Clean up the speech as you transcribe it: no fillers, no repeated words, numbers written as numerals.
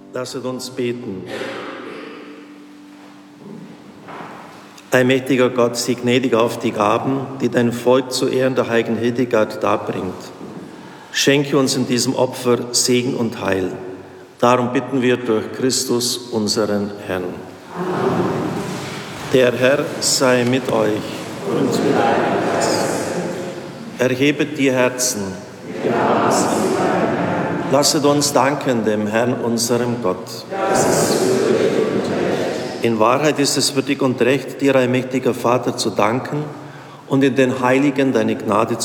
Lasset uns beten. Allmächtiger Gott, sieh gnädig auf die Gaben, die dein Volk zu Ehren der heiligen Hildegard darbringt. Schenke uns in diesem Opfer Segen und Heil. Darum bitten wir durch Christus, unseren Herrn. Amen. Der Herr sei mit euch. Und mit deinem Geist. Erhebet die Herzen. Ja, lasset uns danken dem Herrn, unserem Gott. Das ist würdig und recht. In Wahrheit ist es würdig und recht, dir, allmächtiger Vater, zu danken und in den Heiligen deine Gnade zu